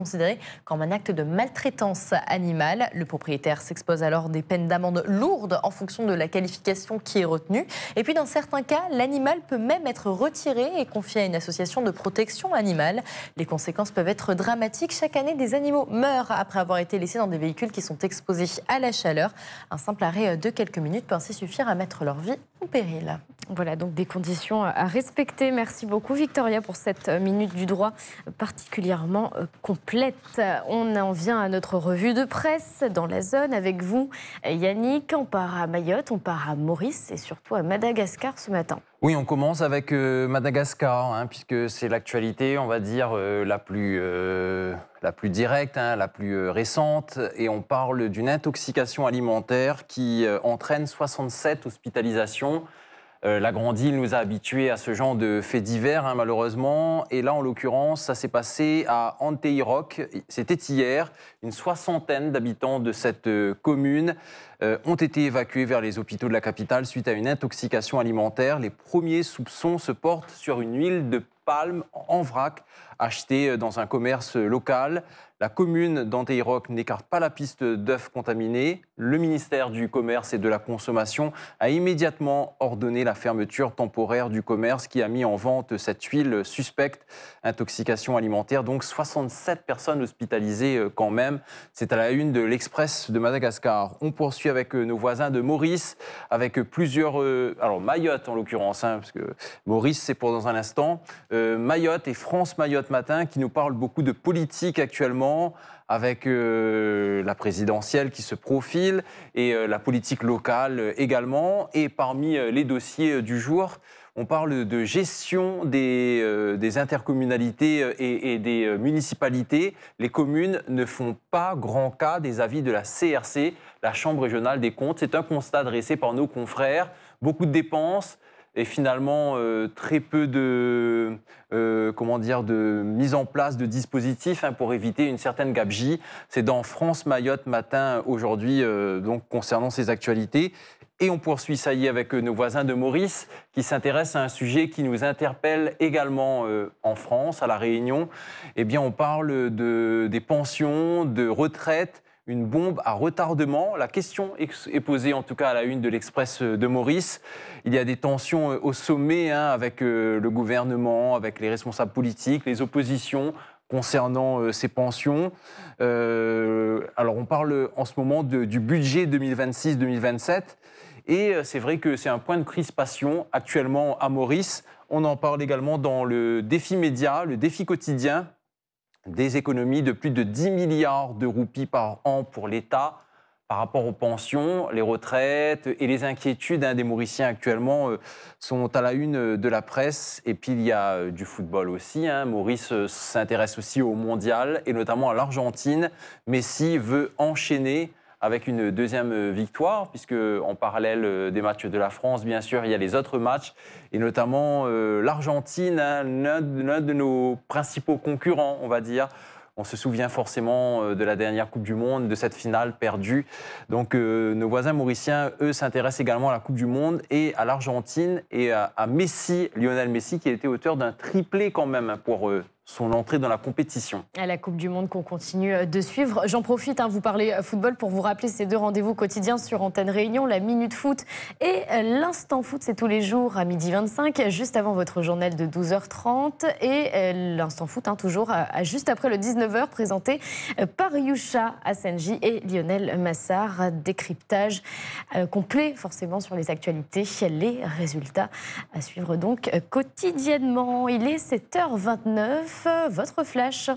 considéré comme un acte de maltraitance animale. Le propriétaire s'expose alors des peines d'amende lourdes en fonction de la qualification qui est retenue. Et puis dans certains cas, l'animal peut même être retiré et confié à une association de protection animale. Les conséquences peuvent être dramatiques. Chaque année, des animaux meurent après avoir été laissés dans des véhicules qui sont exposés à la chaleur. Un simple arrêt de quelques minutes peut ainsi suffire à mettre leur vie en péril. Voilà donc des conditions à respecter. Merci beaucoup Victoria pour cette minute du droit particulièrement complète. On en vient à notre revue de presse dans la zone avec vous Yannick. On part à Mayotte, on part à Maurice et surtout à Madagascar ce matin. Oui, on commence avec Madagascar, puisque c'est l'actualité, on va dire, la plus directe, la plus récente. Et on parle d'une intoxication alimentaire qui entraîne 67 hospitalisations. La grande île nous a habitués à ce genre de faits divers, malheureusement. Et là, en l'occurrence, ça s'est passé à Antéirok. C'était hier. Une soixantaine d'habitants de cette commune ont été évacués vers les hôpitaux de la capitale suite à une intoxication alimentaire. Les premiers soupçons se portent sur une huile de palme en vrac achetée dans un commerce local. La commune d'Antéirok n'écarte pas la piste d'œufs contaminés. Le ministère du Commerce et de la Consommation a immédiatement ordonné la fermeture temporaire du commerce qui a mis en vente cette huile suspecte. Intoxication alimentaire, donc 67 personnes hospitalisées quand même. C'est à la une de l'Express de Madagascar. On poursuit avec nos voisins de Maurice, avec plusieurs... alors Mayotte en l'occurrence, parce que Maurice c'est pour dans un instant. Mayotte et France Mayotte Matin qui nous parlent beaucoup de politique actuellement, avec la présidentielle qui se profile et la politique locale également. Et parmi les dossiers du jour, on parle de gestion des intercommunalités et des municipalités. Les communes ne font pas grand cas des avis de la CRC, la Chambre régionale des comptes. C'est un constat dressé par nos confrères. Beaucoup de dépenses et finalement très peu de mise en place de dispositifs pour éviter une certaine gabegie. C'est dans France Mayotte Matin aujourd'hui, donc concernant ces actualités. Et on poursuit, ça y est, avec nos voisins de Maurice, qui s'intéressent à un sujet qui nous interpelle également en France, à La Réunion. Eh bien, on parle des pensions, de retraite, une bombe à retardement. La question est posée, en tout cas à la une de l'Express de Maurice. Il y a des tensions au sommet avec le gouvernement, avec les responsables politiques, les oppositions concernant ces pensions. Alors, on parle en ce moment du budget 2026-2027. Et c'est vrai que c'est un point de crispation actuellement à Maurice. On en parle également dans le défi média, le défi quotidien, des économies de plus de 10 milliards de roupies par an pour l'État par rapport aux pensions, les retraites et les inquiétudes des Mauriciens actuellement sont à la une de la presse. Et puis il y a du football aussi. Maurice s'intéresse aussi au mondial et notamment à l'Argentine. Messi veut enchaîner avec une deuxième victoire, puisque en parallèle des matchs de la France, bien sûr, il y a les autres matchs, et notamment l'Argentine, l'un de nos principaux concurrents, on va dire. On se souvient forcément de la dernière Coupe du Monde, de cette finale perdue. Donc nos voisins mauriciens, eux, s'intéressent également à la Coupe du Monde et à l'Argentine et à Messi, Lionel Messi, qui a été auteur d'un triplé quand même pour son entrée dans la compétition. À la Coupe du Monde qu'on continue de suivre. J'en profite, vous parlez football, pour vous rappeler ces deux rendez-vous quotidiens sur Antenne Réunion, la Minute Foot et l'Instant Foot, c'est tous les jours à 12h25, juste avant votre journal de 12h30. Et l'Instant Foot, toujours juste après le 19h, présenté par Yusha Assenji et Lionel Massard. Décryptage complet, forcément, sur les actualités, les résultats à suivre donc quotidiennement. Il est 7h29. Votre flash.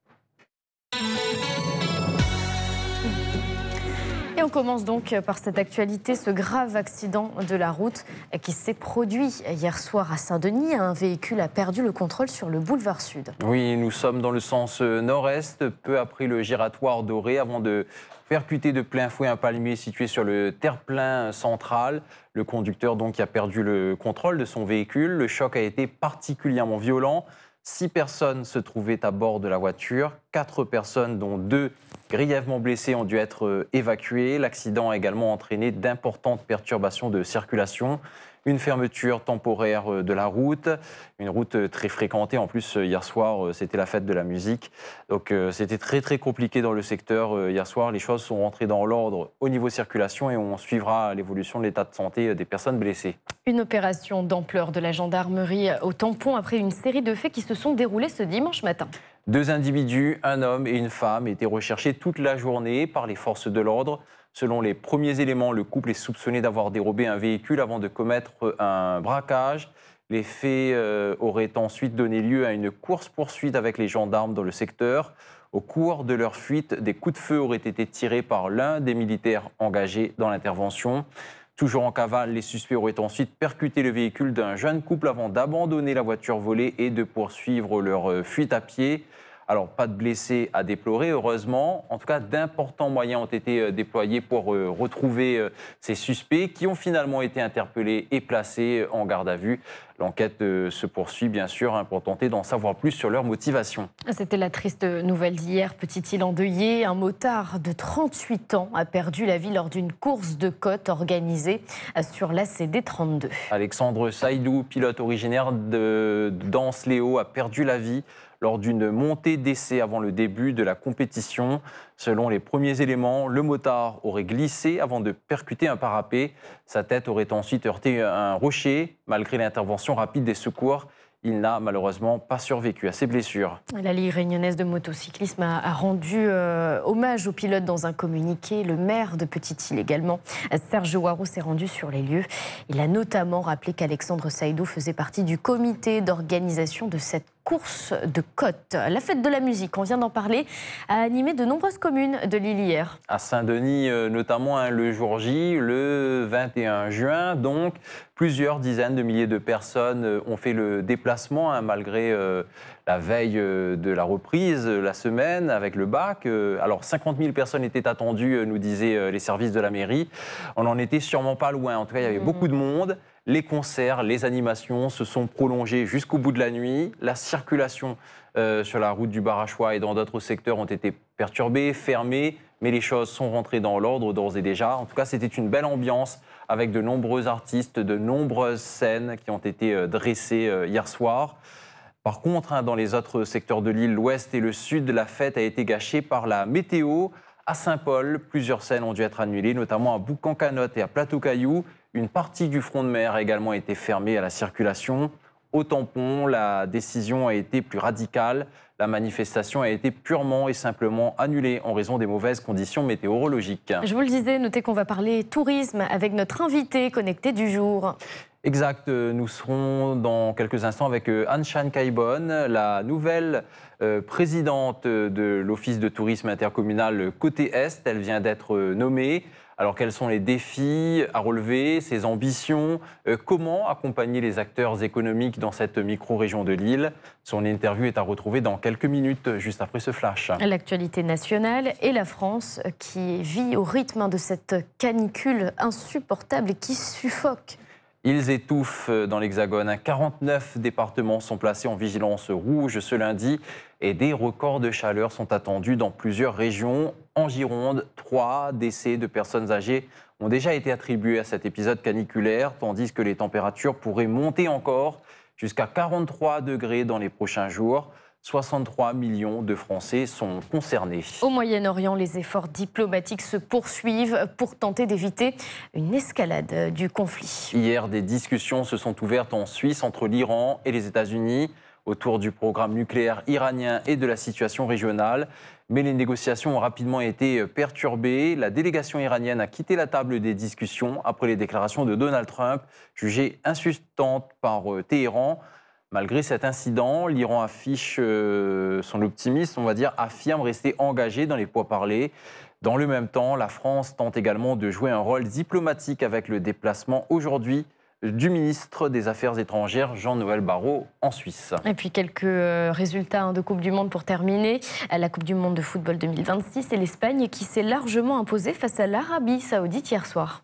Et on commence donc par cette actualité, ce grave accident de la route qui s'est produit hier soir à Saint-Denis. Un véhicule a perdu le contrôle sur le boulevard Sud. Oui, nous sommes dans le sens nord-est, peu après le giratoire doré, avant de percuter de plein fouet un palmier situé sur le terre-plein central. Le conducteur donc a perdu le contrôle de son véhicule. Le choc a été particulièrement violent. 6 personnes se trouvaient à bord de la voiture. 4 personnes, dont 2 grièvement blessées, ont dû être évacuées. L'accident a également entraîné d'importantes perturbations de circulation. une fermeture temporaire de la route, une route très fréquentée. En plus, hier soir, c'était la fête de la musique. Donc, c'était très, très compliqué dans le secteur. Hier soir, les choses sont rentrées dans l'ordre au niveau circulation et on suivra l'évolution de l'état de santé des personnes blessées. Une opération d'ampleur de la gendarmerie au tampon après une série de faits qui se sont déroulés ce dimanche matin. 2 individus, un homme et une femme, étaient recherchés toute la journée par les forces de l'ordre. Selon les premiers éléments, le couple est soupçonné d'avoir dérobé un véhicule avant de commettre un braquage. Les faits auraient ensuite donné lieu à une course-poursuite avec les gendarmes dans le secteur. Au cours de leur fuite, des coups de feu auraient été tirés par l'un des militaires engagés dans l'intervention. Toujours en cavale, les suspects auraient ensuite percuté le véhicule d'un jeune couple avant d'abandonner la voiture volée et de poursuivre leur fuite à pied. Alors, pas de blessés à déplorer, heureusement. En tout cas, d'importants moyens ont été déployés pour retrouver ces suspects qui ont finalement été interpellés et placés en garde à vue. L'enquête se poursuit, bien sûr, pour tenter d'en savoir plus sur leur motivation. C'était la triste nouvelle d'hier. Petite-île endeuillée, un motard de 38 ans a perdu la vie lors d'une course de côte organisée sur l'ACD 32. Alexandre Saïdou, pilote originaire de Dance-Léo, a perdu la vie lors d'une montée d'essai avant le début de la compétition. Selon les premiers éléments, le motard aurait glissé avant de percuter un parapet. Sa tête aurait ensuite heurté un rocher. Malgré l'intervention rapide des secours, il n'a malheureusement pas survécu à ses blessures. La Ligue réunionnaise de motocyclisme a rendu hommage au pilote dans un communiqué. Le maire de Petite-Île également, Serge Hoareau, s'est rendu sur les lieux. Il a notamment rappelé qu'Alexandre Saïdou faisait partie du comité d'organisation de cette course de côte. La fête de la musique, on vient d'en parler, a animé de nombreuses communes de l'île hier. À Saint-Denis notamment, le jour J, le 21 juin, donc plusieurs dizaines de milliers de personnes ont fait le déplacement malgré la veille de la reprise, la semaine avec le bac. Alors 50 000 personnes étaient attendues, nous disaient les services de la mairie. On n'en était sûrement pas loin, en tout cas il y avait beaucoup de monde. Les concerts, les animations se sont prolongés jusqu'au bout de la nuit. La circulation sur la route du Barachois et dans d'autres secteurs ont été perturbées, fermées, mais les choses sont rentrées dans l'ordre d'ores et déjà. En tout cas, c'était une belle ambiance avec de nombreux artistes, de nombreuses scènes qui ont été dressées hier soir. Par contre, dans les autres secteurs de l'île, l'ouest et le sud, la fête a été gâchée par la météo. À Saint-Paul, plusieurs scènes ont dû être annulées, notamment à Boucan-Canotte et à Plateau-Caillou. Une partie du front de mer a également été fermée à la circulation. Au tampon, la décision a été plus radicale. La manifestation a été purement et simplement annulée en raison des mauvaises conditions météorologiques. Je vous le disais, notez qu'on va parler tourisme avec notre invité connecté du jour. Exact, nous serons dans quelques instants avec Anne-Chan Kaibon, la nouvelle présidente de l'Office de tourisme intercommunal Côté Est. Elle vient d'être nommée. Alors, quels sont les défis à relever, ses ambitions, comment accompagner les acteurs économiques dans cette micro-région de l'île? Son interview est à retrouver dans quelques minutes, juste après ce flash. L'actualité nationale et la France qui vit au rythme de cette canicule insupportable et qui suffoque. Ils étouffent dans l'Hexagone. 49 départements sont placés en vigilance rouge ce lundi et des records de chaleur sont attendus dans plusieurs régions. En Gironde, 3 décès de personnes âgées ont déjà été attribués à cet épisode caniculaire, tandis que les températures pourraient monter encore jusqu'à 43 degrés dans les prochains jours. 63 millions de Français sont concernés. Au Moyen-Orient, les efforts diplomatiques se poursuivent pour tenter d'éviter une escalade du conflit. Hier, des discussions se sont ouvertes en Suisse entre l'Iran et les États-Unis autour du programme nucléaire iranien et de la situation régionale. Mais les négociations ont rapidement été perturbées. La délégation iranienne a quitté la table des discussions après les déclarations de Donald Trump, jugées insultantes par Téhéran. Malgré cet incident, l'Iran affiche son optimisme, affirme rester engagé dans les pourparlers. Dans le même temps, la France tente également de jouer un rôle diplomatique avec le déplacement aujourd'hui du ministre des Affaires étrangères, Jean-Noël Barrot, en Suisse. Et puis quelques résultats de Coupe du Monde pour terminer. La Coupe du Monde de football 2026 et l'Espagne qui s'est largement imposée face à l'Arabie Saoudite hier soir.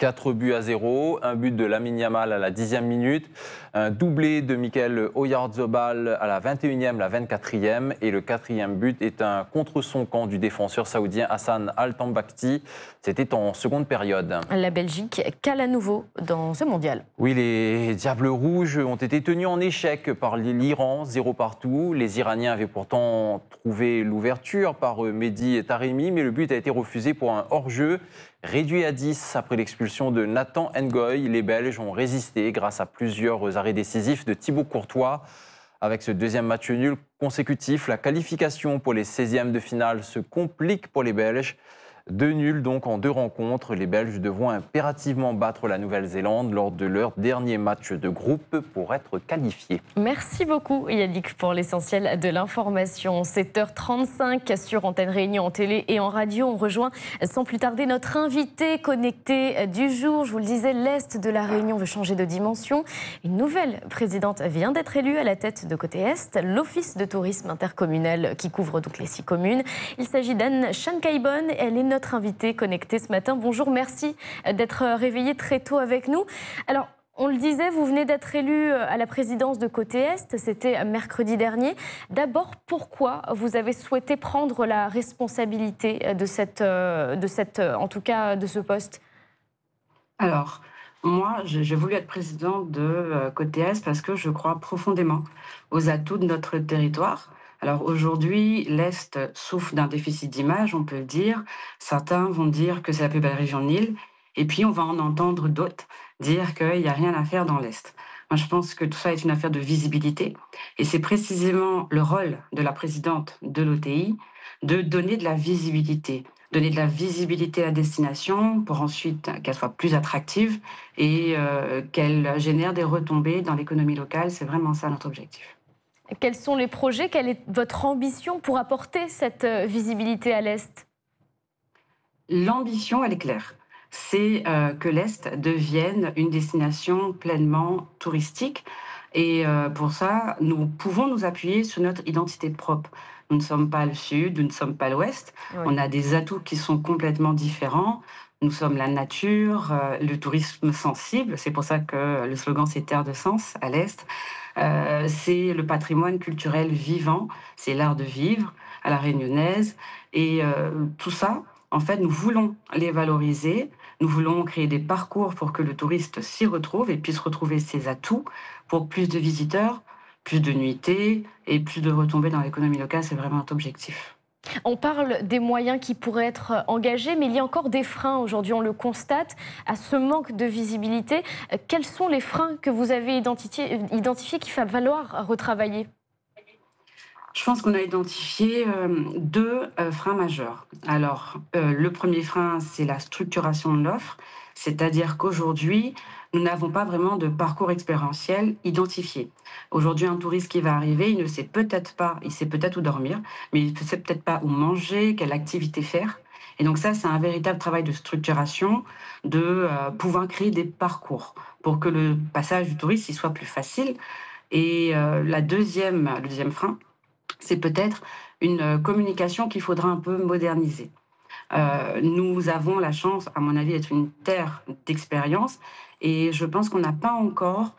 4-0, un but de Lamine Yamal à la 10e minute, un doublé de Michael Oyarzabal à la 21e, la 24e, et le 4e but est un contre son camp du défenseur saoudien Hassan Al-Tambakti. C'était en seconde période. La Belgique cale à nouveau dans ce mondial. Oui, les Diables Rouges ont été tenus en échec par l'Iran, 0 partout. Les Iraniens avaient pourtant trouvé l'ouverture par Mehdi Taremi, mais le but a été refusé pour un hors-jeu. Réduit à 10 après l'expulsion de Nathan Ngoy, les Belges ont résisté grâce à plusieurs arrêts décisifs de Thibaut Courtois. Avec ce deuxième match nul consécutif, la qualification pour les 16e de finale se complique pour les Belges. 2 nuls donc en 2 rencontres. Les Belges devront impérativement battre la Nouvelle-Zélande lors de leur dernier match de groupe pour être qualifiés. Merci beaucoup Yannick pour l'essentiel de l'information. 7h35 sur Antenne Réunion en télé et en radio. On rejoint sans plus tarder notre invité connecté du jour. Je vous le disais, l'Est de la Réunion veut changer de dimension. Une nouvelle présidente vient d'être élue à la tête de Côté Est, l'Office de tourisme intercommunal qui couvre donc les 6 communes. Il s'agit d'Anne Chancaibon. Elle est notre invitée connectée ce matin. Bonjour, merci d'être réveillée très tôt avec nous. Alors, on le disait, vous venez d'être élu à la présidence de Côté Est, c'était mercredi dernier. D'abord, pourquoi vous avez souhaité prendre la responsabilité de ce poste? Alors, moi, j'ai voulu être présidente de Côté Est parce que je crois profondément aux atouts de notre territoire. Alors aujourd'hui, l'Est souffre d'un déficit d'image, on peut le dire. Certains vont dire que c'est la plus belle région de l'île, et puis on va en entendre d'autres dire qu'il n'y a rien à faire dans l'Est. Moi, je pense que tout ça est une affaire de visibilité, et c'est précisément le rôle de la présidente de l'OTI de donner de la visibilité. Donner de la visibilité à la destination pour ensuite qu'elle soit plus attractive et qu'elle génère des retombées dans l'économie locale. C'est vraiment ça notre objectif. Quels sont les projets? Quelle est votre ambition pour apporter cette visibilité à l'Est? L'ambition, elle est claire. C'est que l'Est devienne une destination pleinement touristique. Et pour ça, nous pouvons nous appuyer sur notre identité propre. Nous ne sommes pas le Sud, nous ne sommes pas l'Ouest. Oui. On a des atouts qui sont complètement différents. Nous sommes la nature, le tourisme sensible. C'est pour ça que le slogan, c'est Terre de Sens à l'Est. C'est le patrimoine culturel vivant, c'est l'art de vivre à la réunionnaise. Et tout ça, en fait, nous voulons les valoriser. Nous voulons créer des parcours pour que le touriste s'y retrouve et puisse retrouver ses atouts pour plus de visiteurs, plus de nuitées et plus de retombées dans l'économie locale. C'est vraiment notre objectif. On parle des moyens qui pourraient être engagés, mais il y a encore des freins. Aujourd'hui, on le constate, à ce manque de visibilité. Quels sont les freins que vous avez identifiés qu'il va falloir retravailler? Je pense qu'on a identifié 2 freins majeurs. Alors, le premier frein, c'est la structuration de l'offre, c'est-à-dire qu'aujourd'hui, nous n'avons pas vraiment de parcours expérientiel identifié. Aujourd'hui, un touriste qui va arriver, il ne sait peut-être pas, il sait peut-être où dormir, mais il ne sait peut-être pas où manger, quelle activité faire. Et donc ça, c'est un véritable travail de structuration, de pouvoir créer des parcours pour que le passage du touriste il soit plus facile. Et le deuxième frein, c'est peut-être une communication qu'il faudra un peu moderniser. Nous avons la chance, à mon avis, d'être une terre d'expérience et je pense qu'on n'a pas encore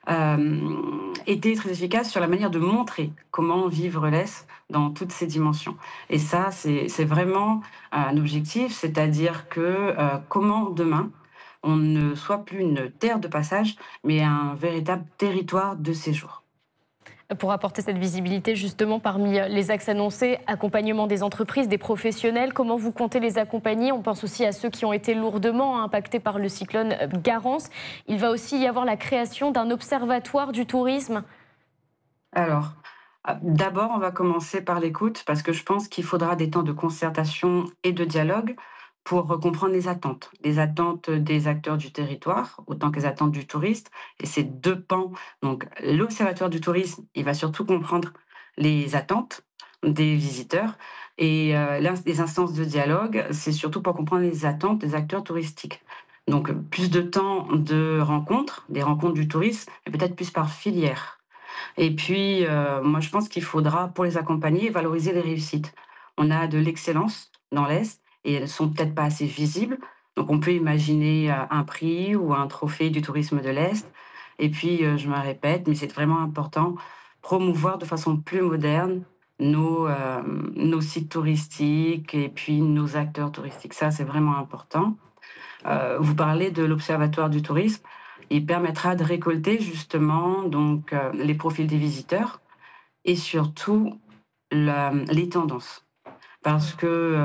été très efficace sur la manière de montrer comment vivre l'Est dans toutes ses dimensions. Et ça, c'est vraiment un objectif, c'est-à-dire que comment demain, on ne soit plus une terre de passage, mais un véritable territoire de séjour. Pour apporter cette visibilité, justement, parmi les axes annoncés, accompagnement des entreprises, des professionnels, comment vous comptez les accompagner? On pense aussi à ceux qui ont été lourdement impactés par le cyclone Garance. Il va aussi y avoir la création d'un observatoire du tourisme. Alors, d'abord, on va commencer par l'écoute, parce que je pense qu'il faudra des temps de concertation et de dialogue pour comprendre les attentes des acteurs du territoire, autant que les attentes du touriste. Et c'est 2 pans. Donc, l'Observatoire du tourisme, il va surtout comprendre les attentes des visiteurs. Et les instances de dialogue, c'est surtout pour comprendre les attentes des acteurs touristiques. Donc, plus de temps de rencontres, des rencontres du tourisme, et peut-être plus par filière. Et puis, moi, je pense qu'il faudra, pour les accompagner, valoriser les réussites. On a de l'excellence dans l'Est, et elles ne sont peut-être pas assez visibles. Donc, on peut imaginer un prix ou un trophée du tourisme de l'Est. Et puis, je me répète, mais c'est vraiment important, promouvoir de façon plus moderne nos sites touristiques et puis nos acteurs touristiques. Ça, c'est vraiment important. Vous parlez de l'Observatoire du tourisme. Il permettra de récolter justement donc, les profils des visiteurs et surtout les tendances. Parce que